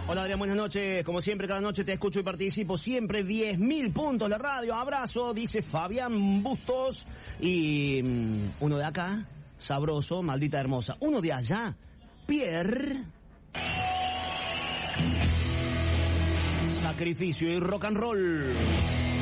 Hola Adrián, buenas noches. Como siempre, cada noche te escucho y participo. Siempre 10.000 puntos de radio. Abrazo, dice Fabián Bustos. Y uno de acá, sabroso, maldita hermosa. Uno de allá, Pierre. Sacrificio y rock and roll.